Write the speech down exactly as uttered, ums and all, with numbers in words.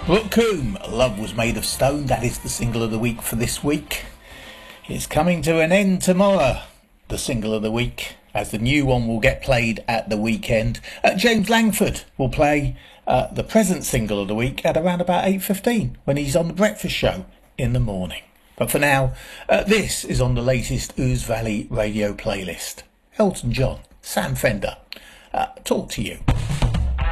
Brooke Coombe, Love Was Made of Stone, that is the single of the week for this week. It's coming to an end tomorrow, the single of the week, as the new one will get played at the weekend. Uh, James Langford will play uh, the present single of the week at around about eight fifteen when he's on the breakfast show in the morning. But for now, uh, this is on the latest Ouse Valley radio playlist. Elton John, Sam Fender, uh, talk to you.